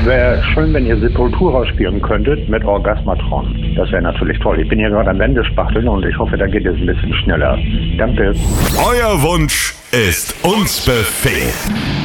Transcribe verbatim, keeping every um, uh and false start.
Wäre schön, wenn ihr Sepultura spielen könntet mit Orgasmatron. Das wäre natürlich toll. Ich bin hier gerade am Wendespachteln und ich hoffe, da geht es ein bisschen schneller. Danke. Euer Wunsch ist uns Befehl.